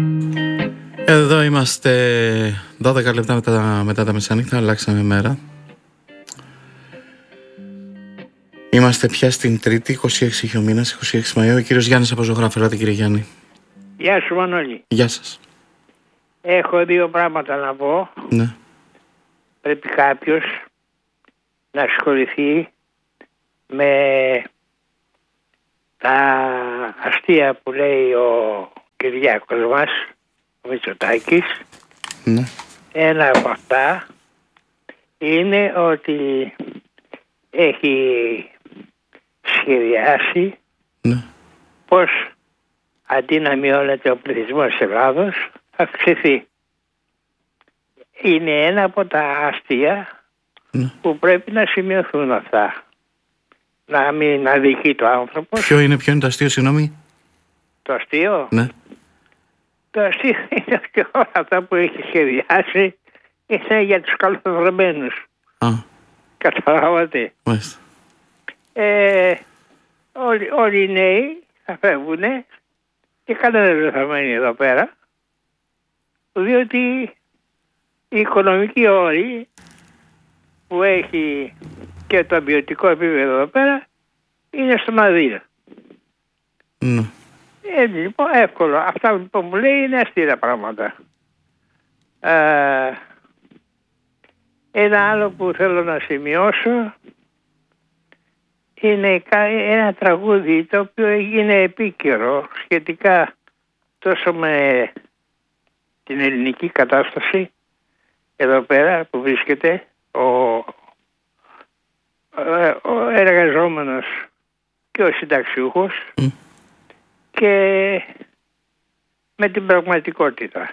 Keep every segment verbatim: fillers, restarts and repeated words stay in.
Εδώ είμαστε δώδεκα λεπτά μετά, μετά τα μεσάνυχτα, αλλάξαμε μέρα. Είμαστε πια στην Τρίτη, είκοσι έξι ο μήνας, είκοσι έξι Μαΐου. Ο κύριος Γιάννης από Ζωγράφο. Ελάτε κύριε Γιάννη. Γεια σου Μανώλη. Γεια σας. Έχω δύο πράγματα να πω. Ναι. Πρέπει κάποιος να ασχοληθεί με τα αστεία που λέει ο Κυριάκος μας, ο Μητσοτάκης. Ναι. Ένα από αυτά είναι ότι έχει σχεδιάσει Ναι. πως αντί να μειώνεται ο πληθυσμός της Ελλάδος θα αυξηθεί. Είναι ένα από τα αστεία Ναι. που πρέπει να σημειωθούν αυτά. Να μην αδικεί το άνθρωπο. Ποιο είναι, ποιο είναι το αστείο, συγγνώμη? Το αστείο. Ναι. Το αστείο είναι ότι όλα αυτά που έχει σχεδιάσει είναι για τους καλοδρομένους. Α, Καταλάβατε. μάλιστα. Ε, όλοι, όλοι οι νέοι θα φεύγουνε και κανένας δεν θα μένει εδώ πέρα, διότι η οικονομική όρη που έχει και το ποιοτικό επίπεδο εδώ πέρα είναι στον αδύναμο. Ναι. Ε, λοιπόν, εύκολο. Αυτά που μου λέει είναι αστεία πράγματα. Ε, ένα άλλο που θέλω να σημειώσω είναι ένα τραγούδι το οποίο έγινε επίκαιρο σχετικά τόσο με την ελληνική κατάσταση εδώ πέρα που βρίσκεται ο, ο εργαζόμενος και ο συνταξιούχος Mm. και με την πραγματικότητα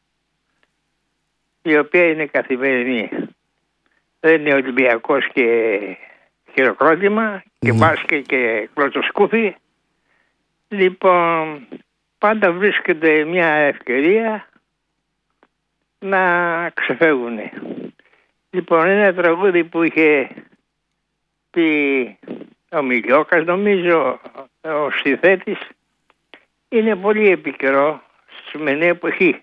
η οποία είναι καθημερινή. Δεν είναι Ολυμπιακός και χειροκρότημα και Mm. μπάσκετ και κλωτσοσκούφι. Λοιπόν, πάντα βρίσκεται μια ευκαιρία να ξεφεύγουν. Λοιπόν, ένα τραγούδι που είχε πει ο Μιλιόκας, νομίζω, ο συνθέτης, είναι πολύ επικαιρό στη σημερινή εποχή.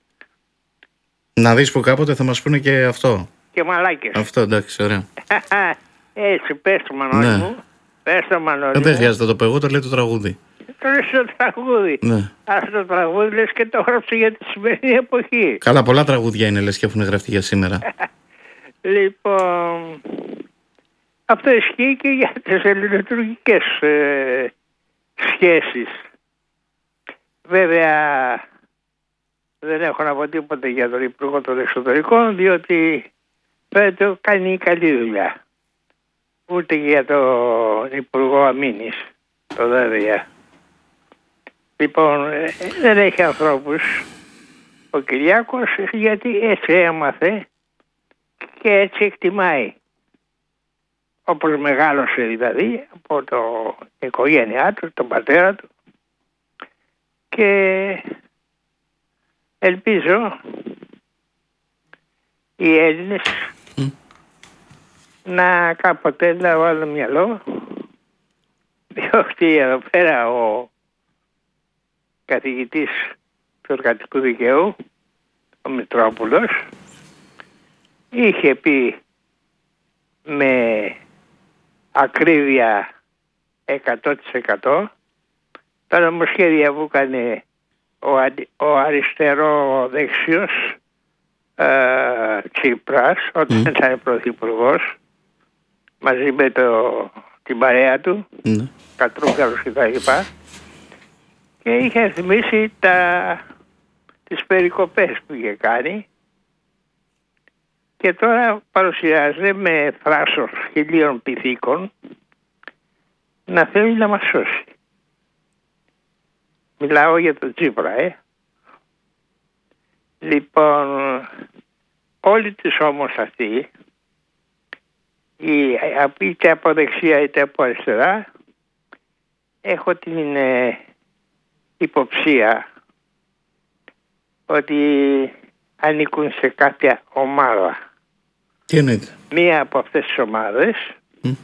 Να δεις που κάποτε θα μας πούνε και αυτό. Και μαλάκες. Αυτό, εντάξει, ωραία. Έτσι, πες το Μανώλη Ναι. μου. Πες το Μανώλη Ε, δεν μου. χρειάζεται να το πω εγώ, το λέει το τραγούδι. Το λες το τραγούδι. Ναι. Αυτό το τραγούδι λες και το έγραψε για τη σημερινή εποχή. Καλά, πολλά τραγούδια είναι λες και έχουν γραφτεί για σήμερα. Λοιπόν, αυτό ισχύει και για τις ελληνοτουρκικές ε, σχέσεις. Βέβαια, δεν έχω να πω τίποτα για τον Υπουργό των Εξωτερικών, διότι φαίνεται κάνει καλή δουλειά. Ούτε για τον Υπουργό Αμήνης, το ΔΕΔΙΑ. Λοιπόν, ε, δεν έχει ανθρώπους ο Κυριάκος, γιατί έτσι έμαθε και έτσι εκτιμάει. Όπως μεγάλωσε δηλαδή από το οικογένειά του, τον πατέρα του, και ελπίζω οι Έλληνες Mm. να κάποτε να βάλουν μυαλό, διότι εδώ πέρα ο καθηγητής του εργατικού δικαίου, ο Μητρόπουλος, είχε πει με ακρίβεια εκατό τοις εκατό τα νομοσχέδια που έκανε ο, αντι, ο αριστερό δεξιός ε, Τσίπρας όταν mm. ήταν πρωθυπουργός μαζί με το, την παρέα του, mm. Κατρούγκαλος και τα λοιπά, και είχε θυμίσει τα, τις περικοπές που είχε κάνει και τώρα παρουσιάζεται με θράσος χιλίων πυθίκων να θέλει να μας σώσει. Μιλάω για τον Τσίπρα, ε. Λοιπόν, όλοι τους όμως αυτοί, είτε από δεξιά είτε από αριστερά, έχω την ε, υποψία ότι ανήκουν σε κάποια ομάδα. Τι εννοείται? Μία από αυτές τις ομάδες mm.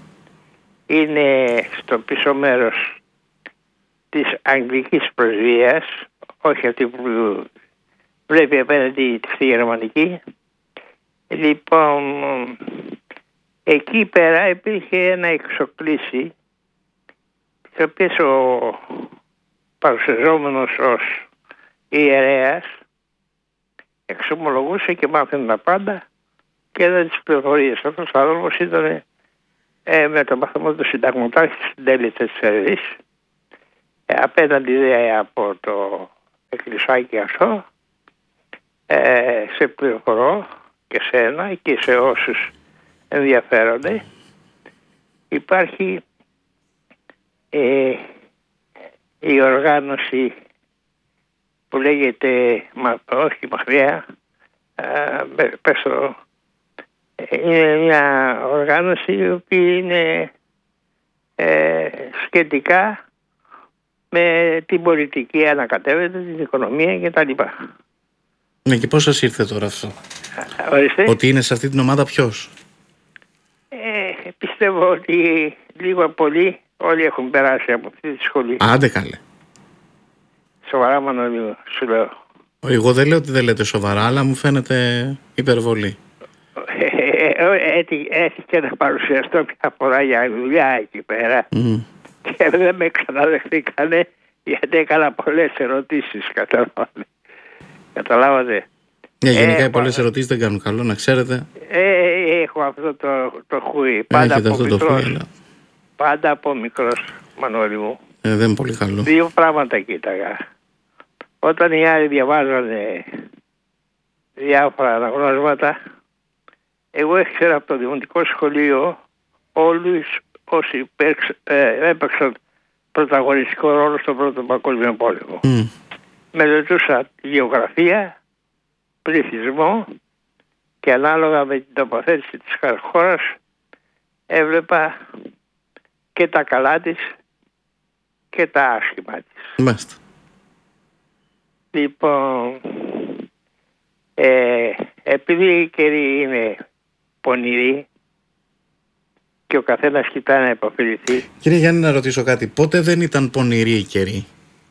είναι στο πίσω μέρος της Αγγλικής Πρεσβείας, όχι αυτή που βλέπει απέναντι στη γερμανική. Λοιπόν, εκεί πέρα υπήρχε ένα εξοκλήσι, το οποίο ο παρουσιαζόμενος ως ιερέας εξομολογούσε και μάθαινε τα πάντα και έδωσε τις πληροφορίες. Αυτός ο άνθρωπος ήταν ε, με το μαθαμό του συνταγματάρχη στην τέλη της Ερβής, ε, απέναντι δε από το εκκλησάκι αυτό, ε, σε πληροφορώ και σένα και σε όσους ενδιαφέρονται, υπάρχει ε, η οργάνωση που λέγεται, μα, όχι μακριά, πες το, είναι μια οργάνωση η οποία είναι ε, σχετικά με την πολιτική, ανακατεύεται, την οικονομία κτλ. Ναι, και πώς σας ήρθε τώρα αυτό? Ορίστε. Ότι είναι σε αυτή την ομάδα ποιος? Ε, πιστεύω ότι λίγο πολύ όλοι έχουν περάσει από αυτή τη σχολή. Άντε καλέ. Σοβαρά, Μανώλη, σου λέω. Εγώ δεν λέω ότι δεν λέτε σοβαρά, αλλά μου φαίνεται υπερβολή. Έχει και να παρουσιαστώ μια φορά για δουλειά εκεί πέρα mm. και δεν με ξαναδεχτήκανε γιατί έκανα πολλές ερωτήσεις. Καταλάβατε. Ναι, γενικά οι πολλές ερωτήσεις δεν κάνουν καλό, να ξέρετε. Ε, έχω αυτό το, το χούι. Πάντα Έχετε από αυτό μικρός. Το χούι, αλλά... Πάντα από μικρός, Μανώλη μου. Ε, δεν είναι πολύ καλό. Δύο πράγματα κοίταγα. Όταν οι άλλοι διαβάζανε διάφορα αναγνώσματα, εγώ ήξερα από το δημοτικό σχολείο όλους όσοι υπέρξ, ε, έπαιξαν πρωταγωνιστικό ρόλο στον Πρώτο Παγκόσμιο Πόλεμο. Mm. Μελετούσα γεωγραφία, πληθυσμό και ανάλογα με την τοποθέτηση της χώρας έβλεπα και τα καλά της και τα άσχημα της. Μάλιστα. Λοιπόν, ε, επειδή οι καιροί είναι πονηροί και ο καθένας κοιτάει να επωφεληθεί. Κύριε Γιάννη, να ρωτήσω κάτι. Πότε δεν ήταν πονηροί οι καιροί?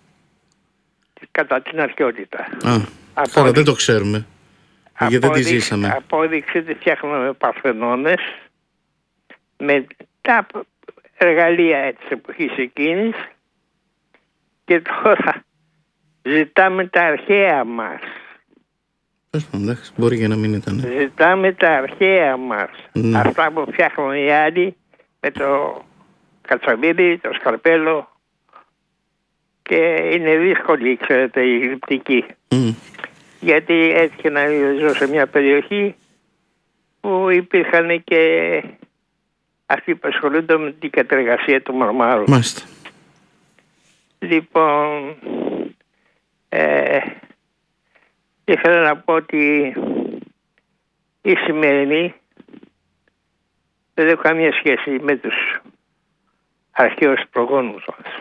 Κατά την αρχαιότητα. Α, τώρα δεν το ξέρουμε. Γιατί δεν τη ζήσαμε. Απόδειξη ότι φτιάχναμε παρθενώνες με τα εργαλεία της εποχής εκείνης και τώρα ζητάμε τα αρχαία μας. Εντάξει, μπορεί και να μην ήταν. Ζητάμε τα αρχαία μας. Ναι. Αυτά που φτιάχνουν οι άλλοι με το κατσαβίδι, το σκαρπέλο και είναι δύσκολη, ξέρετε, η γλυπτική. Mm. Γιατί έτυχε να ζω σε μια περιοχή που υπήρχαν και αυτοί που ασχολούνται με την κατεργασία του μαρμάρου. Μάλιστα. Λοιπόν, ε, ήθελα να πω ότι η σημερινή δεν έχω καμία σχέση με τους αρχαίους προγόνους μας.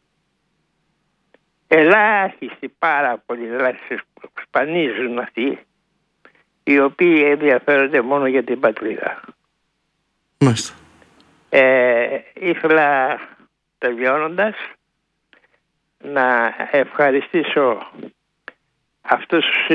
Ελάχιστοι, πάρα πολλοί ελάχιστοι που σπανίζουν αυτοί οι οποίοι ενδιαφέρονται μόνο για την πατρίδα. Μάλιστα. Ε, ήθελα τελειώνοντας να ευχαριστήσω αυτούς τους